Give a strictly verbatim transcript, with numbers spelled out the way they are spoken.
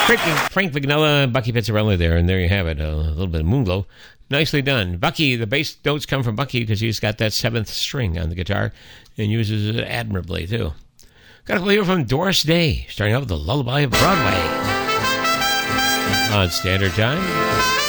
Frank, Frank Vignella and Bucky Pizzarella there, and there you have it. A little bit of Moonglow. Nicely done. Bucky, the bass notes come from Bucky because he's got that seventh string on the guitar and uses it admirably, too. Got a couple here from Doris Day, starting out with the Lullaby of Broadway on Standard Time.